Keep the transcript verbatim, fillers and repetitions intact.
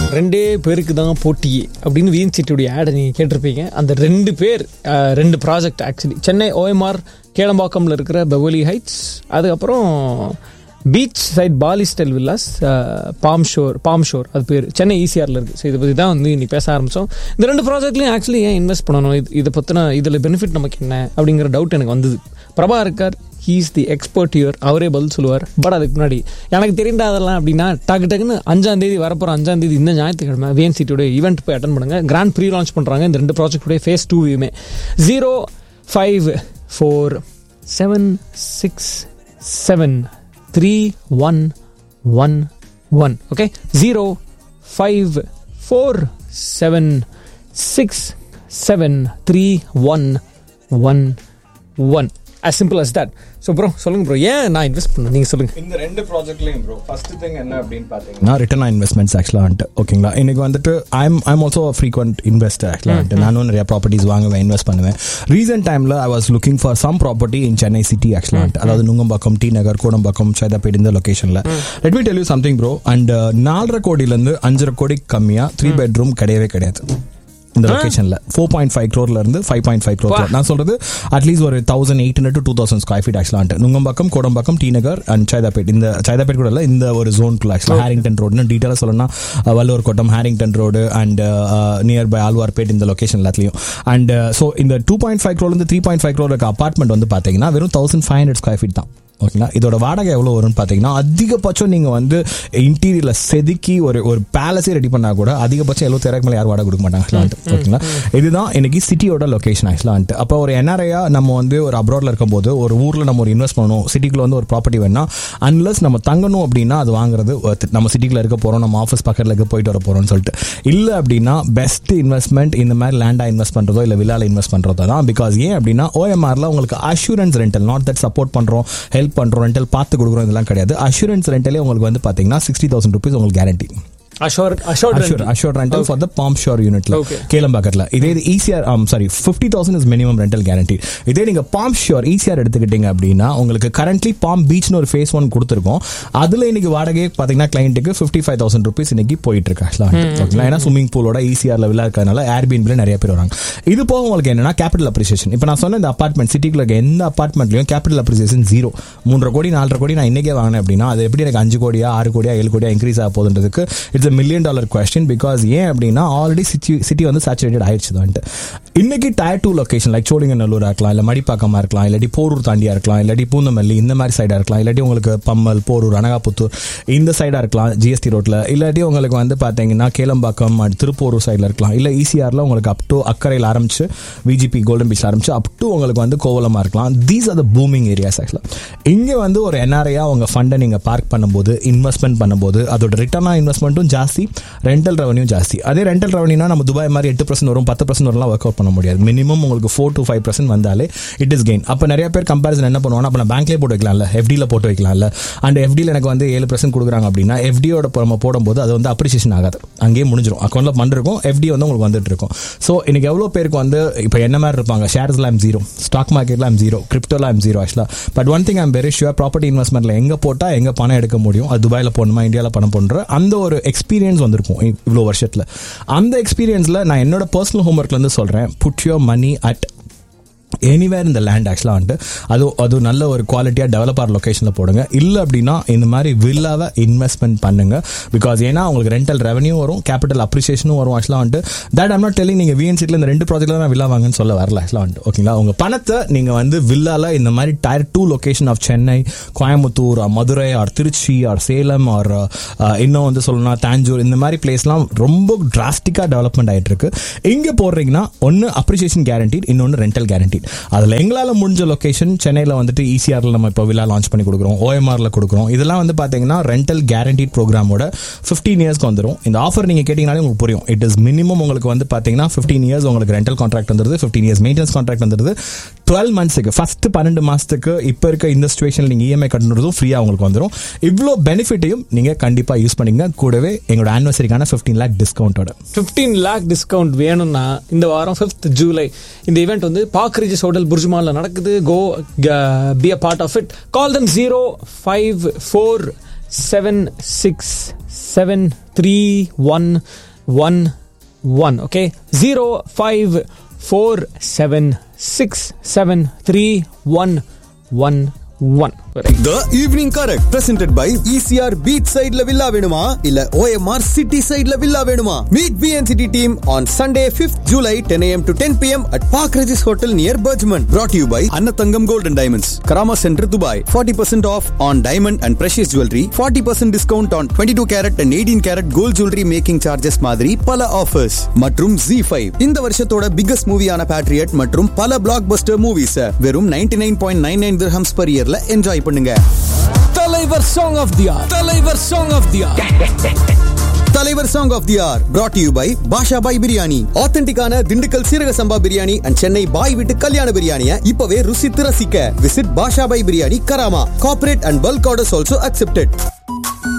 ரெண்டே பேருக்கு தான் போட்டி அப்படின்னு விஎன் சிட்டியுடைய ஆடை நீங்கள் கேட்டிருப்பீங்க. அந்த ரெண்டு பேர் ரெண்டு ப்ராஜெக்ட் ஆக்சுவலி சென்னை ஓஎம்ஆர் கேளம்பாக்கமில் இருக்கிற பெவலி ஹைட்ஸ், அதுக்கப்புறம் beach side poly style villas bomb sure bomb sure அது பேர் சென்னை ஈசிஆரில் இருக்குது. ஸோ இதை பற்றி தான் வந்து இன்னைக்கு பேச ஆரம்பித்தோம். இந்த ரெண்டு ப்ராஜெக்ட்லையும் ஆக்சுவலி ஏன் இன்வெஸ்ட் பண்ணணும், இது இதை பற்றின இதில் பெனிஃபிட் நமக்கு என்ன அப்படிங்கிற டவுட் எனக்கு வந்தது. பிரபா இருக்கார், he is the expert here, அவரே பதில் சொல்லுவார். பட் அதுக்கு முன்னாடி எனக்கு தெரிந்தாதெல்லாம் அப்படின்னா டக்கு டக்குன்னு அஞ்சாம் தேதி வரப்போகிற அஞ்சாம் தேதி இந்த ஞாயிற்றுக்கிழமை விஎன் சிட்டியோட ஈவெண்ட் போய் அட்டன் பண்ணுங்கள். கிராண்ட் ப்ரீ லான்ச் பண்ணுறாங்க இந்த ரெண்டு ப்ராஜெக்டோடைய face டூவையுமே. Zero five four seven six seven three one one one okay zero five four seven six seven three one one one as simple as that. So bro சொல்லுங்க bro, ஏன் நான் invest பண்ணேன் நீங்க சொல்லுங்க. இந்த ரெண்டு ப்ராஜெக்ட்லயும் bro ஃபர்ஸ்ட் திங் என்ன அப்படினு பாத்தீங்கன்னா ரிட்டர்ன் ஆன் இன்வெஸ்ட்மென்ட்ஸ் ஆக்சுவலா வந்து ஓகேங்களா. இன்னைக்கு வந்துட்டு ஐ அம் ஐ am also a frequent investor ஆக்சுவலா வந்து நானும் நிறைய ப்ராப்பர்ட்டிஸ் வாங்குவேன், இன்வெஸ்ட் பண்ணுவேன். ரீசன்ட் டைம்ல I was looking for some property in Chennai city ஆக்சுவலா வந்து, அதாவது நுங்கம்பாக்கம், டி நகர், கோடம்பாக்கம், சைதாப்பேட் இந்த லொகேஷன்ல. Let me tell you something bro. And நாலரை கோடியில இருந்து அஞ்சரை கோடி கம்மியா த்ரீ பெட்ரூம் கிடையவே கிடையாது இந்த லொகேஷன்ல. ஃபோர் பாயிண்ட் ஃபைவ் க்ரோர்ல இருந்து ஃபைவ் பாயிண்ட் ஃபைவ் க்ரோர். நான் சொல்றது அட்லீஸ்ட் ஒரு thousand eight hundred to two thousand square feet ஆக்சுவலா. Nungambakkam, Kodambakkam, D Nagar and Saidapet. இந்த சைதாப்பேட் கூட இல்ல, இந்த ஒரு ஜோன்குள்ள ஆக்சுவலா ஹேரிங்டன் ரோடு டீட்டெயிலா சொல்லணும்னா வல்லூர் கோட்டம், Harrington road and near by Alwarpet இந்த லொகேஷன் எல்லாத்துலயும். அண்ட் ஸோ இந்த டூ பாயிண்ட் ஃபைவ் க்ரோர்ல இருந்து த்ரீ பாயிண்ட் ஃபைவ் க்ரோர் இருக்க அபார்ட்மெண்ட் வந்து பாத்தீங்கன்னா வெறும் thousand five hundred square feet தான் ஓகேங்களா. இதோட வாடகை எவ்வளோ வரும்னு பார்த்தீங்கன்னா அதிகபட்சம் நீங்கள் வந்து இன்டீரியரில் செதுக்கி ஒரு ஒரு பேலஸே ரெடி பண்ணால் கூட அதிகபட்சம் எழுபத்தாயிரம் மேலே யாரும் வாடகை கொடுக்க மாட்டாங்க ஓகேங்களா. இதுதான் இன்னைக்கு சிட்டியோட லொகேஷன் ஆக்சுவலான்ட்டு. அப்போ ஒரு என்ஆர்ஐயா நம்ம வந்து ஒரு அப்ராட்ல இருக்கும்போது ஒரு ஊரில் நம்ம ஒரு இன்வெஸ்ட் பண்ணணும், சிட்டிக்குள்ள வந்து ஒரு ப்ராப்பர்ட்டி வேணா அன்லஸ் நம்ம தங்கணும் அப்படின்னா அது வாங்குறது நம்ம சிட்டிக்குள்ள இருக்க போகிறோம், நம்ம ஆஃபீஸ் பக்கத்தில் இருக்க போயிட்டு வர போகிறோம்னு சொல்லிட்டு. இல்லை அப்படின்னா பெஸ்ட் இன்வெஸ்ட்மெண்ட் இந்த மாதிரி லேண்டாக இன்வெஸ்ட் பண்ணுறதோ இல்லை வில்லால இன்வெஸ்ட் பண்ணுறதோ தான். பிகாஸ் ஏன் அப்படின்னா ஓஎம்ஆர்ல உங்களுக்கு assurance rental, not that support பண்ணுறோம், ஹெல்ப் பண்றோம், ரெண்டல் பார்த்து கொடுக்குறோம், இதெல்லாம் கிடையாது. அஷூரன்ஸ் ரெண்டலே உங்களுக்கு வந்து பாத்தீங்கன்னா சிக்ஸ்டி தௌசண்ட் ருபீஸ் உங்களுக்கு guarantee. assured assured assured, assured rental okay. for the Palm Shore unit la okay. கேளம்பாக்கத்துல. இதே ECR um sorry fifty thousand is minimum rental guarantee. இதே நீங்க Palm Shore ஈசிஆர் எடுத்துக்கிட்டீங்க அப்படின்னா உங்களுக்கு கரண்ட்லி பாம் பீச்னு ஒரு phase one கொடுத்துருக்கோம். அதுல இன்னைக்கு வாடகை பாத்தீங்கன்னா கிளையண்ட்டுக்கு ஃபிஃப்டி ஃபைவ் தௌசண்ட் ருபீஸ் இன்னைக்கு போயிட்டு இருக்கு ஆக்சுவலா. ஏன்னா ஸ்விமிங் பூலோட ஈசிஆர்ல வில்லா இருக்கிறதுனால ஏர்பிஎன்பில நிறைய பேர் வராங்க. இது போக உங்களுக்கு என்னன்னா கேபிட்டல் அப்ரிசியேஷன். இப்போ நான் சொன்ன இந்த அபார்ட்மெண்ட் சிட்டிக்குள்ள எந்த அபார்ட்மெண்ட்லயும் கேபிட்டல் அப்ரிசியேஷன் ஜீரோ. மூன்றரை கோடி நாலரை கோடி நான் இன்னைக்கே வாங்கினேன் அப்படின்னா அது எப்படி எனக்கு அஞ்சு கோடியா ஆறு கோடியா ஏழு கோடியா இன்க்ரீஸ் ஆக போகுதுன்றதுக்கு it's million dollar question. Because ஏன் அப்படின்னா ஆல்ரெடி சிட்டி சிட்டி வந்து சேச்சுரேட்டட் ஆயிடுச்சு தான். இன்னைக்கு டயர் டூ லொகேஷன் லைக் சோழிங்கநல்லூரா இருக்கலாம், இல்ல மடிப்பாக்கமா இருக்கலாம், இல்லாட்டி போரூர் தாண்டியா இருக்கலாம், இல்லாட்டி பூந்தமல்லி இந்த மாதிரி சைடா இருக்கலாம், இல்லாட்டி உங்களுக்கு பம்மல், போரூர், அனகாபுத்தூர் இந்த சைடா இருக்கலாம் ஜிஎஸ்டி ரோட்ல, இல்லாட்டி உங்களுக்கு வந்து பாத்தீங்கன்னா கேளம்பாக்கம் திருப்பூர் சைட்ல இருக்கலாம், இல்ல ஈசிஆர்ல உங்களுக்கு அப் டு அக்கறையில் ஆரம்பிச்சு விஜிபி கோல்டன் பீச் ஆரம்பிச்சு அப் டு உங்களுக்கு வந்து கோவலமா இருக்கலாம். These are the booming areas ஆக்சுவலா. இங்க வந்து ஒரு என்ஆர்ஐயா உங்க ஃபண்டை நீங்க பார்க் பண்ணும்போது, இன்வெஸ்ட்மெண்ட் பண்ணும்போது அதோட ரிட்டர்ன் ஆன் இன்வெஸ்ட்மெண்ட்டும் ஜாஸ்தி, ரெண்டல் ரெவன்யூ ஜாஸ்தி. அதே ரெண்டல் ரெவன்யூனா நம்ம துபாய் மாதிரி எட்டு பர்சன்ட் வரும், பத்து பர்சன்ட் வரலாம் ஒர்க் அவுட் பண்ண முடியாது. மினிமம் உங்களுக்கு ஃபோர் டு ஃபைவ் பர்சன்ட் வந்தாலே இட் இஸ் கெயின். அப்போ நிறைய பேர் கம்பேரிசன் என்ன பண்ணுவாங்க, அப்போ நான் பேங்க்லேயே போட்டு வைக்கலாம்ல, எஃப்டியில் போட்டு வைக்கலாம்ல. அண்ட் எஃப்டியில் எனக்கு வந்து ஏழு பர்சன்ட் கொடுக்குறாங்க அப்படின்னா எஃப்டியோட நம்ம போடும்போது அது வந்து அப்ரிசியேஷன் ஆகாது, அங்கேயே முடிஞ்சிடும். அக்கௌண்ட்ல பண்ணிருக்கும், எஃப்டி வந்து உங்களுக்கு வந்துட்டு இருக்கும். ஸோ இன்னைக்கு எவ்வளோ பேருக்கு வந்து இப்போ என்ன மாதிரி இருப்பாங்க, ஷேர்ஸ்ல ஐம் ஜீரோ, ஸ்டாக் மார்க்கெட்ல ஐம் ஜீரோ, கிரிப்டோல ஐம் ஜீரோ ஆக்சுவலா. But one thing I'm very sure, property இன்வெஸ்ட்மெண்ட்ல எங்க போட்டா எங்க பணம் எடுக்க முடியும், அது துபாயில போடணுமா இந்தியாவில் பணம் போன்ற அந்த ஒரு எக்ஸ்பீரியன்ஸ் வந்திருக்கும் இவ்வளோ வருஷத்துல. அந்த எக்ஸ்பீரியன்ஸ்ல நான் என்னோட பர்சனல் ஹோம்ஒர்க்ல இருந்து சொல்றேன், put your money at anywhere இந்த லேண்ட் ஆக்சுவலாக வந்துட்டு அது அது நல்ல ஒரு குவாலிட்டியாக டெவலப்பர் லொக்கேஷனில் போடுங்க. இல்லை அப்படின்னா இந்த மாதிரி வில்லாவை இன்வெஸ்ட்மெண்ட் பண்ணுங்க. பிகாஸ் ஏன்னா உங்களுக்கு ரெண்டல் ரெவன்யூ வரும், கேபிட்டல் அப்ரிசியேஷனும் வரும் ஆக்சுவலாக வந்துட்டு. தட் ஐம் நாட் டெல்லிங் நீங்கள் விஎன்சிட்டில் இந்த ரெண்டு ப்ராஜெக்ட்ல நான் வில்லா வாங்கன்னு சொல்ல வரல ஆக்சுவலாக வந்துட்டு ஓகேங்களா. உங்கள் பணத்தை நீங்கள் வந்து வில்லால இந்த மாதிரி tier two location of Chennai, Coimbatore, Madurai R Trichy R Salem R இன்னும் வந்து சொல்லணும்னா தாஞ்சூர் இந்த மாதிரி பிளேஸ்லாம் ரொம்ப டிராஸ்டிக்காக டெவலப்மெண்ட் ஆகிட்டு இருக்கு. இங்கே போடுறீங்கன்னா ஒன்று அப்ரிசியேஷன் கேரண்டி, இன்னொன்று ரெண்டல் கேரண்டி. அதுல எங்களால முடிஞ்ச லொகேஷன் சென்னையில வந்துட்டு ஈசிஆர்ல நம்ம இப்போ வில்லா லான்ச் பண்ணி கொடுக்குறோம், ஓஎம்ஆர்ல கொடுக்குறோம். இதெல்லாம் வந்து பாத்தீங்கன்னா ரெண்டல் கேரண்டீட் ப்ரோக்ராமோட பிப்டீன் இயர்ஸ்க்கு வந்துடும். இந்த ஆஃபர் நீங்க கேட்டீங்கனாலே உங்களுக்கு புரியும். இட் இஸ் மினிமம் உங்களுக்கு வந்து பாத்தீங்கன்னா பிப்டீன் இயர்ஸ் உங்களுக்கு ரெண்டல் கான்ட்ராக்ட் வந்துருது, பிப்டீன் இயர்ஸ் மெயின்டெனன்ஸ் கான்ட்ராக்ட் வந்துருது, டுவெல் மந்த்ஸுக்கு ஃபர்ஸ்ட் பன்னெண்டு மாசத்துக்கு இப்போ இருக்க இந்த சிச்சுவேஷனில் நீங்க இஎம்ஐ கட்டுறதும் ஃப்ரீயா உங்களுக்கு வந்துடும். இவ்வளோ பெனிஃபிட்டையும் நீங்க கண்டிப்பா யூஸ் பண்ணிங்க. கூடவே எங்களோட ஆனிவர்சரிக்கான fifteen lakh டிஸ்கவுண்டோட fifteen lakh discount வேணும்னா இந்த வாரம் ஃபிஃப்த் ஜூலை இந்த ஈவெண்ட் வந்து பார்க் ரிஜிஸ் ஹோட்டல் புர்ஜ்மான்ல நடக்குது. கோ be a part of it. Call them zero five four seven six seven three one one one. Okay, zero five four seven six seven three one one one. The Evening Correct presented by E C R Beach Side La Villa வேணுமா இல்ல O M R City Side La Villa வேணுமா? Meet V N City team on Sunday fifth July ten a m to ten p m at Park Regis Hotel near Bergman. Brought to you by Annatangam Gold and Diamonds, Karama Center, Dubai. forty percent off on diamond and precious jewelry, forty percent discount on twenty-two carat and eighteen carat gold jewelry making charges மாதிரி பல offers. மற்றும் Z five இந்த வருஷத்தோட biggest மூவியான Patriot மற்றும் பல blockbuster movies வெறும் ninety-nine point nine nine dirhams per year ல enjoy பண்ணுங்க. தலைவர் சாங் ஆஃப் தி ஆர் தலைவர் சாங் ஆஃப் தி ஆர் தலைவர் song of they are brought to you by பாஷா பாய் பிரியாணி. ஆத்தென்டிக்கான திண்டுக்கல் சீரக சம்பா பிரியாணி அண்ட் சென்னை பாய் வீட்டு கல்யாண பிரியாணியை இப்பவே ருசித்து ரசிக்க visit Basha bye biryani, Karama. Corporate and bulk orders also accepted.